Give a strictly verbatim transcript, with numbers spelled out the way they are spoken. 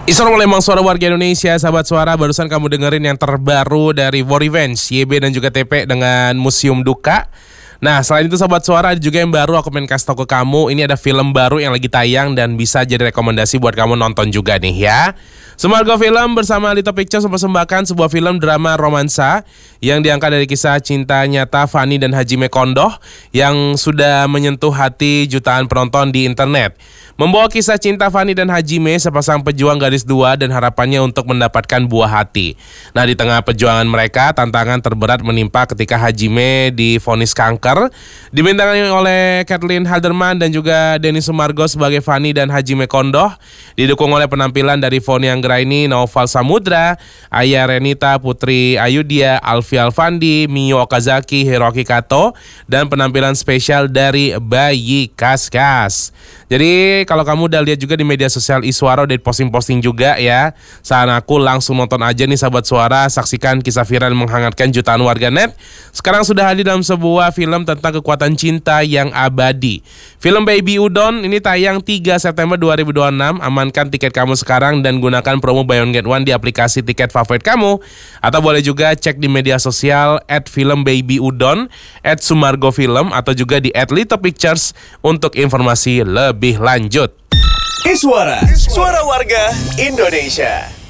Isor oleh Mang Suara Warga Indonesia, sahabat suara, barusan kamu dengerin yang terbaru dari War Revenge, Y B dan juga T P dengan Museum Duka. Nah, selain itu sahabat suara, ada juga yang baru aku pengen kasih tau ke kamu. Ini ada film baru yang lagi tayang dan bisa jadi rekomendasi buat kamu nonton juga nih ya. Sumargo Film bersama Lito Pictures mempersembahkan sebuah film drama romansa yang diangkat dari kisah cinta nyata Fanny dan Hajime Kondoh yang sudah menyentuh hati jutaan penonton di internet. Membawa kisah cinta Fanny dan Hajime, sepasang pejuang garis dua dan harapannya untuk mendapatkan buah hati. Nah, di tengah perjuangan mereka, tantangan terberat menimpa ketika Hajime divonis kanker. Dibintangi oleh Kathleen Halderman dan juga Denny Sumargo sebagai Fanny dan Hajime Kondoh. Didukung oleh penampilan dari Foni Anggraini, Naufal Samudra, Aya Renita, Putri Ayudhya, Alfi Alfandi, Mio Okazaki, Hiroki Kato, dan penampilan spesial dari Bayi Kaskas. Jadi kalau kamu udah lihat juga di media sosial Iswara udah posting-posting juga ya, saran aku langsung nonton aja nih sahabat suara. Saksikan kisah viral yang menghangatkan jutaan warganet. Sekarang sudah hadir dalam sebuah film tentang kekuatan cinta yang abadi. Film Baby Udon ini tayang tiga September dua ribu dua puluh enam. Amankan tiket kamu sekarang dan gunakan promo buy one get one di aplikasi tiket favorit kamu. Atau boleh juga cek di media sosial at film Baby Udon, at Sumargo Film, atau juga di at Lito Pictures untuk informasi lebih lanjut. Iswara, suara warga Indonesia.